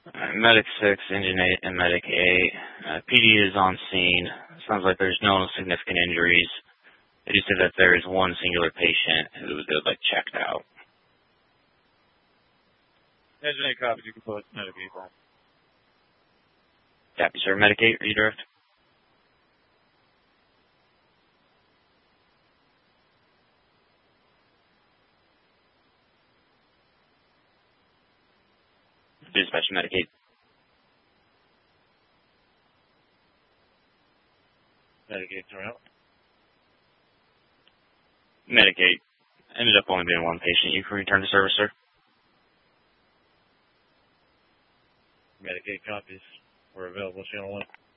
Medic 6, Engine 8, and Medic 8. PD is on scene. Sounds like there's no significant injuries. They just said that there is one singular patient who was checked out. Engine 8 copies, you can put Medic 8 on. Copy, sir. Medic 8, redirect. Dispatch Medic 8. Medic 8's around. Medic 8. Ended up only being one patient. You can return to service, sir. Medic 8 copies. We're available, channel 1.